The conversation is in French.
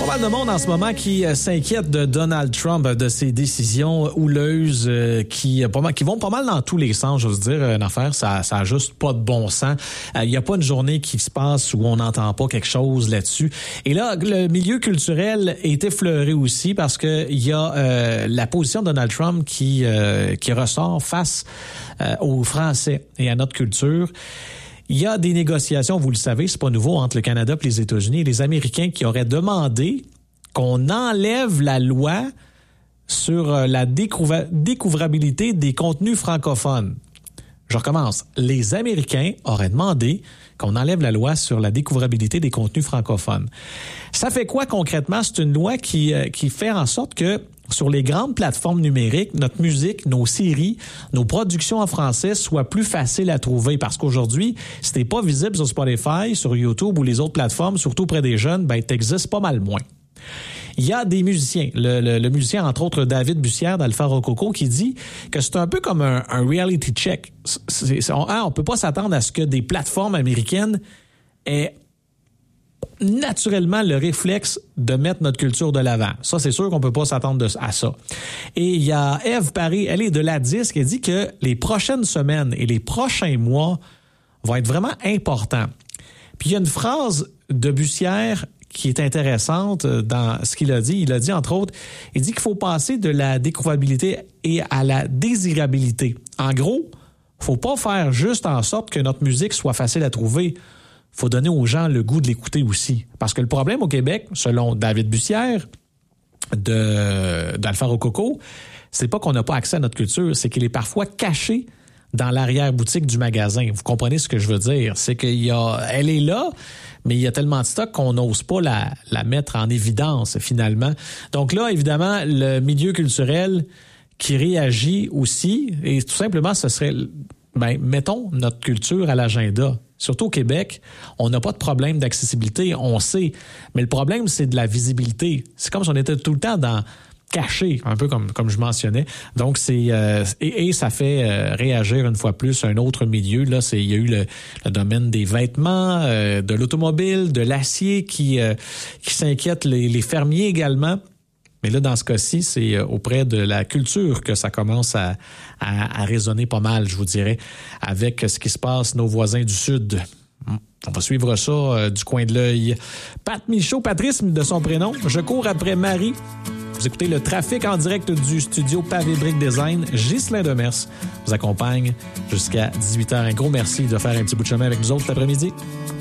mal de monde en ce moment qui s'inquiète de Donald Trump, de ses décisions houleuses qui vont pas mal dans tous les sens, j'ose dire. Une affaire, ça a juste pas de bon sens. Il y a pas une journée qui se passe où on n'entend pas quelque chose là-dessus. Et là, le milieu culturel est effleuré aussi parce que il y a la position de Donald Trump qui ressort face aux Français et à notre culture. Il y a des négociations, vous le savez, c'est pas nouveau, entre le Canada et les États-Unis et les Américains qui auraient demandé qu'on enlève la loi sur la découvrabilité des contenus francophones. Je recommence. Les Américains auraient demandé qu'on enlève la loi sur la découvrabilité des contenus francophones. Ça fait quoi concrètement? C'est une loi qui fait en sorte que sur les grandes plateformes numériques, notre musique, nos séries, nos productions en français soient plus faciles à trouver. Parce qu'aujourd'hui, si t'es pas visible sur Spotify, sur YouTube ou les autres plateformes, surtout auprès des jeunes, ben t'existes pas mal moins. Il y a des musiciens, le musicien, entre autres, David Bussière d'Alpha Rococo, qui dit que c'est un peu comme un reality check. On peut pas s'attendre à ce que des plateformes américaines aient naturellement le réflexe de mettre notre culture de l'avant. Ça, c'est sûr qu'on peut pas s'attendre à ça. Et il y a Ève Paré, elle est de la Disque, elle dit que les prochaines semaines et les prochains mois vont être vraiment importants. Puis il y a une phrase de Bussière qui est intéressante dans ce qu'il a dit. Il a dit, entre autres, il dit qu'il faut passer de la découvrabilité et à la désirabilité. En gros, faut pas faire juste en sorte que notre musique soit facile à trouver. Faut donner aux gens le goût de l'écouter aussi. Parce que le problème au Québec, selon David Bussière d'Alpha Rococo, c'est pas qu'on n'a pas accès à notre culture, c'est qu'il est parfois caché dans l'arrière-boutique du magasin. Vous comprenez ce que je veux dire? C'est elle est là, mais il y a tellement de stock qu'on n'ose pas la mettre en évidence, finalement. Donc là, évidemment, le milieu culturel qui réagit aussi, et tout simplement, ce serait, mettons notre culture à l'agenda. Surtout au Québec, on n'a pas de problème d'accessibilité, on sait. Mais le problème, c'est de la visibilité. C'est comme si on était tout le temps caché, un peu comme je mentionnais. Donc, et ça fait réagir une fois plus un autre milieu. Là, il y a eu le domaine des vêtements, de l'automobile, de l'acier qui s'inquiète, les fermiers également. Mais là, dans ce cas-ci, c'est auprès de la culture que ça commence à résonner pas mal, je vous dirais, avec ce qui se passe nos voisins du Sud. On va suivre ça du coin de l'œil. Pat Michaud, Patrice de son prénom. Je cours après Marie. Vous écoutez le trafic en direct du studio Pavé Brick Design. Ghislain Demers vous accompagne jusqu'à 18h. Un gros merci de faire un petit bout de chemin avec nous autres cet après-midi.